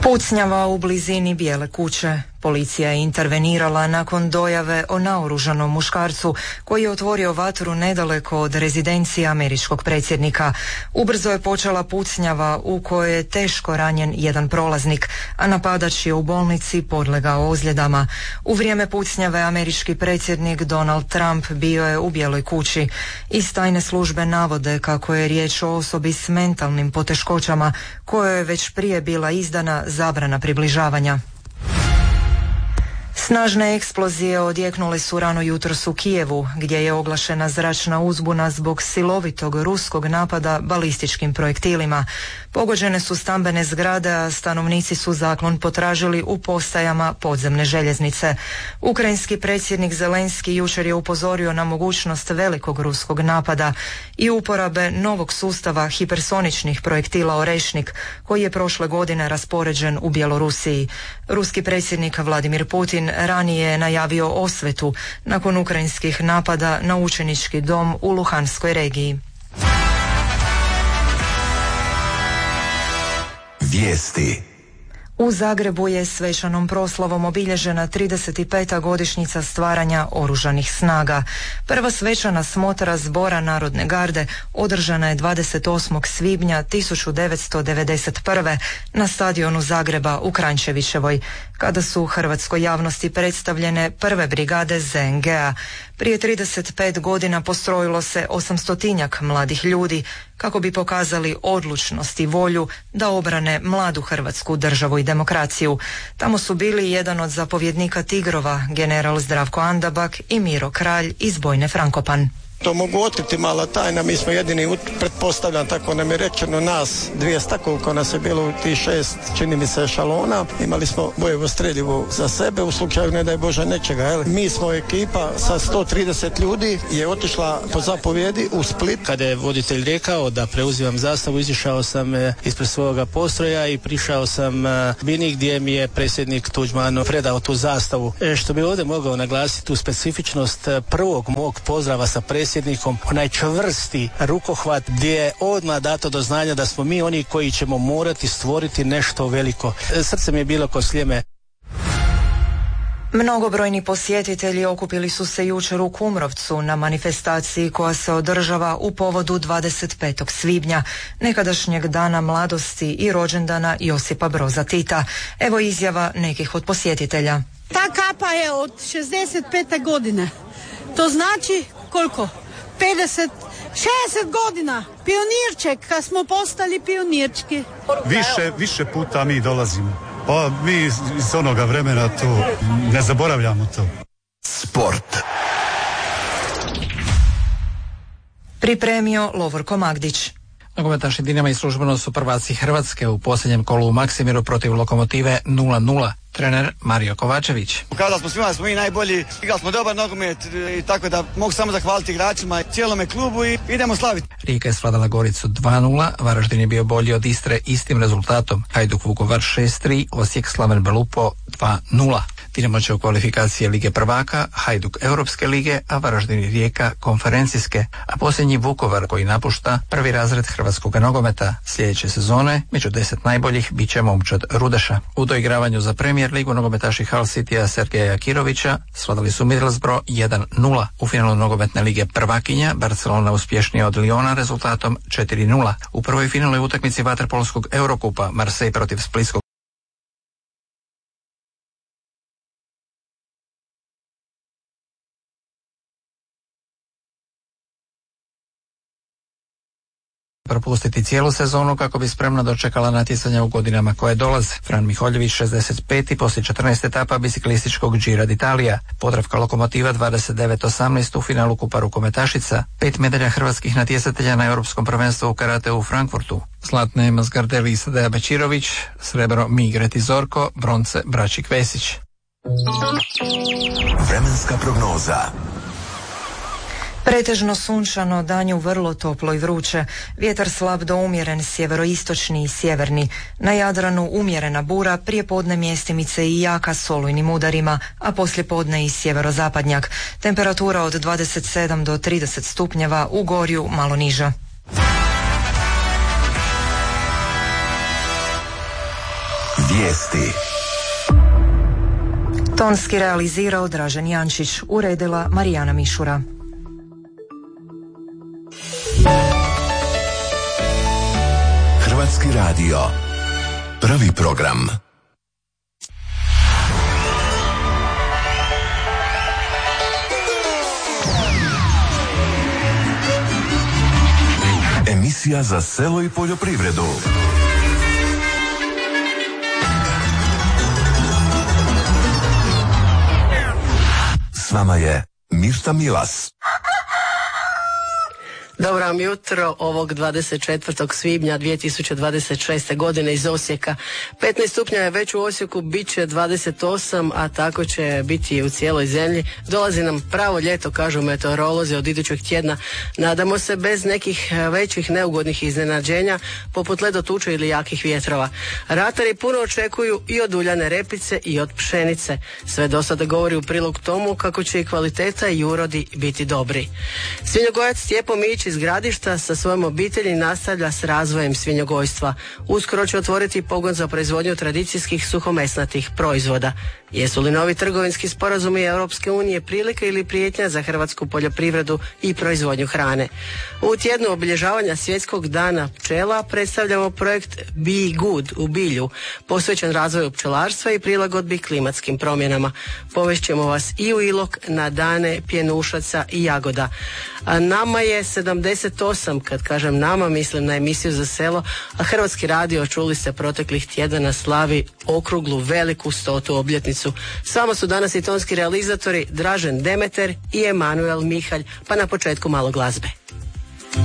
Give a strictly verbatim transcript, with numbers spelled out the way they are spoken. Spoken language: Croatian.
Pucnjava u blizini Bijele kuće. Policija je intervenirala nakon dojave o naoružanom muškarcu koji je otvorio vatru nedaleko od rezidencije američkog predsjednika. Ubrzo je počela pucnjava u kojoj je teško ranjen jedan prolaznik, a napadač je u bolnici podlegao ozljedama. U vrijeme pucnjave američki predsjednik Donald Trump bio je u Bijeloj kući. Iz tajne službe navode kako je riječ o osobi s mentalnim poteškoćama kojoj je već prije bila izdana zabrana približavanja. Snažne eksplozije odjeknule su rano jutros u Kijevu, gdje je oglašena zračna uzbuna zbog silovitog ruskog napada balističkim projektilima. Pogođene su stambene zgrade, a stanovnici su zaklon potražili u postajama podzemne željeznice. Ukrajinski predsjednik Zelenski jučer je upozorio na mogućnost velikog ruskog napada i uporabe novog sustava hipersoničnih projektila Orešnik, koji je prošle godine raspoređen u Bjelorusiji. Ruski predsjednik Vladimir Putin ranije je najavio osvetu nakon ukrajinskih napada na učenički dom u Luhanskoj regiji. Vijesti. U Zagrebu je svečanom proslavom obilježena trideset peta godišnjica stvaranja Oružanih snaga. Prva svečana smotra Zbora Narodne garde održana je dvadeset osmog svibnja tisuću devetsto devedeset prve. na stadionu Zagreba u Kranjčevićevoj, kada su hrvatskoj javnosti predstavljene prve brigade Z N G-a. Prije trideset pet godina postrojilo se osamstotinjak mladih ljudi kako bi pokazali odlučnost i volju da obrane mladu hrvatsku državu i demokraciju. Tamo su bili jedan od zapovjednika Tigrova, general Zdravko Andabak i Miro Kralj iz bojne Frankopan. To mogu otkriti mala tajna, mi smo jedini, pretpostavljam, tako nam je rečeno, nas dvjesto, koliko nas je bilo u tih šest, čini mi se, šalona. Imali smo bojevo streljivo za sebe u slučaju, ne daj Bože, nečega. Jel? Mi smo ekipa sa sto trideset ljudi je otišla po zapovjedi u Split. Kada je voditelj rekao da preuzimam zastavu, izišao sam ispred svoga postroja i prišao sam Bini gdje mi je predsjednik Tuđman predao tu zastavu. Što bi ovdje mogao naglasiti tu specifičnost prvog mog pozdrava sa predsjednikom, onaj čvrsti rukohvat gdje je odmah dato do znanja da smo mi oni koji ćemo morati stvoriti nešto veliko. Srce mi je bilo ko sljeme. Mnogobrojni posjetitelji okupili su se jučer u Kumrovcu na manifestaciji koja se održava u povodu dvadeset petog svibnja, nekadašnjeg dana mladosti i rođendana Josipa Broza Tita. Evo izjava nekih od posjetitelja. Ta kapa je od šezdeset pete godine. To znači koliko? pedeset, šezdeset godina. Pionirček, kad smo postali pionirčki. Više, više puta mi dolazimo. Pa mi iz, iz onoga vremena to ne zaboravljamo to. Sport. Pripremio Lovorko Magdić. Nogometaši Dinama i službeno su prvaci Hrvatske u posljednjem kolu u Maksimiru protiv Lokomotive nula nula. Trener Mario Kovačević. Kada smo svima, smo i najbolji, igrali smo dobar nogomet i tako da mogu samo zahvaliti igračima, cijelome klubu i idemo slaviti. Rijeka je svladala Goricu dva nula, Varaždin je bio bolji od Istre istim rezultatom, Hajduk Vukovar šest tri, Osijek Slaven Belupo dva nula. Dinamo će u kvalifikacije Lige prvaka, Hajduk Europske lige, a Varaždin i Rijeka konferencijske, a posljednji Vukovar koji napušta prvi razred hrvatskog nogometa. Sljedeće sezone među deset najboljih bit će momčad Rudeša. U doigravanju za Premier ligu nogometaši Hull Citya Sergeja Kirovića svladali su Middlesbrough jedan nula. U finalu nogometne lige prvakinja Barcelona uspješnija od Lyona rezultatom četiri nula. U prvoj finalnoj utakmici vaterpolskog Eurokupa Marseille protiv Splitskog propustiti cijelu sezonu kako bi spremno dočekala natjecanja u godinama koje dolaze. Fran Miholjević šezdeset peti poslije četrnaest etapa biciklističkog Gira d'Italia. Podravka Lokomotiva dvadeset devet osamnaest u finalu Kupa rukometašica. Pet medalja hrvatskih natjecatelja na Europskom prvenstvu u karate u Frankfurtu. Zlatne Mazgardeli i Sadeja Bečirović, srebro Migreti Zorko, bronce Braćik Vesić. Vremenska prognoza. Pretežno sunčano, danju vrlo toplo i vruće, vjetar slab do umjeren sjeveroistočni i sjeverni, na Jadranu umjerena bura, prije podne mjestimice i jaka s olujnim udarima, a poslije podne i sjeverozapadnjak. Temperatura od dvadeset sedam do trideset stupnjeva, u Gorju malo niža. Vijesti. Tonski realizirao Dražen Jančić, uredila Marijana Mišura. Hrvatski radio. Prvi program. Emisija za selo i poljoprivredu. S vama je Mirta Milas. Dobro vam jutro ovog dvadeset četvrtog svibnja dvije tisuće dvadeset šeste. godine iz Osijeka. petnaest stupnja je već u Osijeku, bit će dvadeset osam, a tako će biti i u cijeloj zemlji. Dolazi nam pravo ljeto, kažu meteorolozi, od idućeg tjedna. Nadamo se bez nekih većih neugodnih iznenađenja, poput ledotuče ili jakih vjetrova. Ratari puno očekuju i od uljane repice i od pšenice. Sve do sada govori u prilog tomu kako će i kvaliteta i urodi biti dobri. Svinjogojac Stjepo Mić iz Gradišta sa svojom obitelji nastavlja s razvojem svinjogojstva. Uskoro će otvoriti pogon za proizvodnju tradicijskih suhomesnatih proizvoda. Jesu li novi trgovinski sporazumi Europske unije prilika ili prijetnja za hrvatsku poljoprivredu i proizvodnju hrane? U tjednu obilježavanja Svjetskog dana pčela predstavljamo projekt Be Good u Bilju, posvećen razvoju pčelarstva i prilagodbi klimatskim promjenama. Povešćemo vas i u Ilok na dane pjenušaca i jagoda. A nama je sedamdeset osam, kad kažem nama, mislim na emisiju za selo, a Hrvatski radio, čuli ste, proteklih tjedana slavi okruglu veliku stotu obljetnicu. Samo su danas i tonski realizatori Dražen Demeter i Emanuel Mihalj, pa na početku malo glazbe.